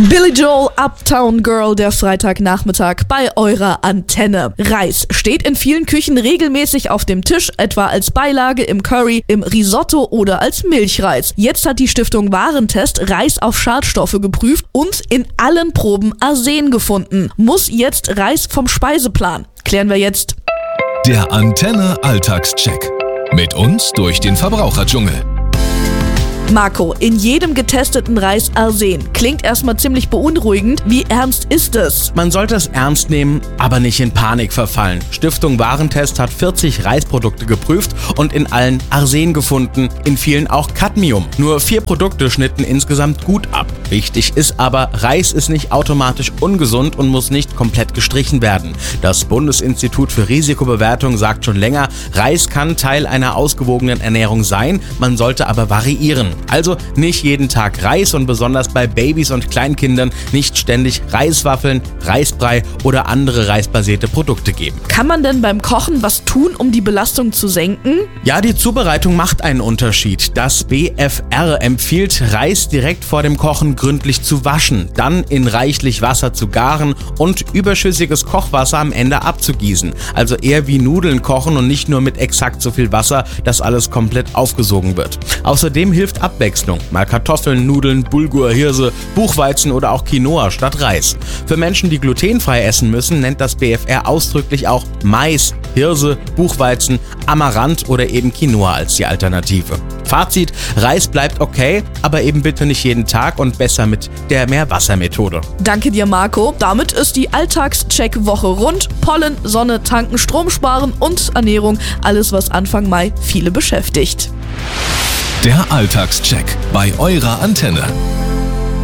Billy Joel, Uptown Girl, der Freitagnachmittag bei eurer Antenne. Reis steht in vielen Küchen regelmäßig auf dem Tisch, etwa als Beilage im Curry, im Risotto oder als Milchreis. Jetzt hat die Stiftung Warentest Reis auf Schadstoffe geprüft und in allen Proben Arsen gefunden. Muss jetzt Reis vom Speiseplan? Klären wir jetzt. Der Antenne Alltagscheck. Mit uns durch den Verbraucherdschungel. Marco, in jedem getesteten Reis Arsen. Klingt erstmal ziemlich beunruhigend. Wie ernst ist es? Man sollte es ernst nehmen, aber nicht in Panik verfallen. Stiftung Warentest hat 40 Reisprodukte geprüft und in allen Arsen gefunden, in vielen auch Cadmium. Nur 4 Produkte schnitten insgesamt gut ab. Wichtig ist aber, Reis ist nicht automatisch ungesund und muss nicht komplett gestrichen werden. Das Bundesinstitut für Risikobewertung sagt schon länger, Reis kann Teil einer ausgewogenen Ernährung sein, man sollte aber variieren. Also nicht jeden Tag Reis und besonders bei Babys und Kleinkindern nicht ständig Reiswaffeln, Reisbrei oder andere reisbasierte Produkte geben. Kann man denn beim Kochen was tun, um die Belastung zu senken? Ja, die Zubereitung macht einen Unterschied. Das BfR empfiehlt, Reis direkt vor dem Kochen gründlich zu waschen, dann in reichlich Wasser zu garen und überschüssiges Kochwasser am Ende abzugießen. Also eher wie Nudeln kochen und nicht nur mit exakt so viel Wasser, dass alles komplett aufgesogen wird. Außerdem hilft Abwechslung. Mal Kartoffeln, Nudeln, Bulgur, Hirse, Buchweizen oder auch Quinoa statt Reis. Für Menschen, die glutenfrei essen müssen, nennt das BfR ausdrücklich auch Mais, Hirse, Buchweizen, Amaranth oder eben Quinoa als die Alternative. Fazit: Reis bleibt okay, aber eben bitte nicht jeden Tag und besser mit der Meerwassermethode. Danke dir, Marco. Damit ist die Alltagscheck-Woche rund. Pollen, Sonne, Tanken, Strom sparen und Ernährung. Alles, was Anfang Mai viele beschäftigt. Der Alltagscheck bei eurer Antenne.